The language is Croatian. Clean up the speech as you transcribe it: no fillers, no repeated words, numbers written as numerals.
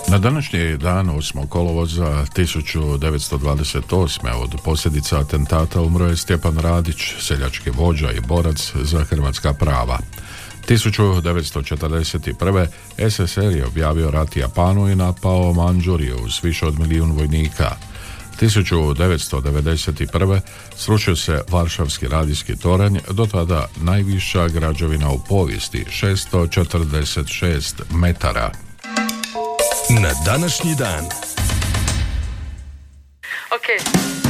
Na današnji dan 8. kolovoza 1928. od posljedica atentata umro je Stjepan Radić, seljački vođa i borac za hrvatska prava. 1941. SSR je objavio rat Japanu i napao Mandžuriju uz više od 1 milijun vojnika. 1991. srušio se Varšavski radijski toranj, do tada najviša građevina u povijesti, 646 metara. Na današnji dan. Okay.